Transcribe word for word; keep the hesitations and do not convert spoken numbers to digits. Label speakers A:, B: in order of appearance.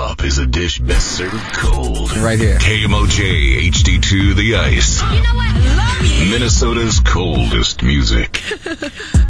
A: up is a dish best served cold.
B: Right here.
A: K M O J H D two The Ice.
C: You know what? Love you.
A: Minnesota's coldest music.